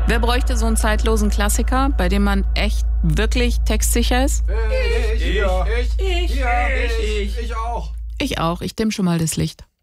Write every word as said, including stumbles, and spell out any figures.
Wer bräuchte so einen zeitlosen Klassiker, bei dem man echt wirklich textsicher ist? Ich, ich, ich, ich, ich, ich, ich, ich auch. Ich auch. Ich dimm schon mal das Licht.